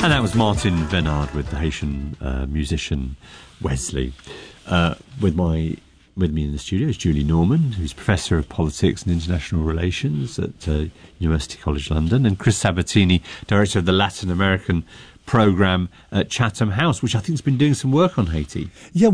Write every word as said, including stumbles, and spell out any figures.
And that was Martin Venard with the Haitian uh, musician Wesley. Uh, with my with me in the studio is Julie Norman, who's Professor of Politics and International Relations at uh, University College London, and Chris Sabatini, Director of the Latin American Programme at Chatham House, which I think has been doing some work on Haiti. Yeah.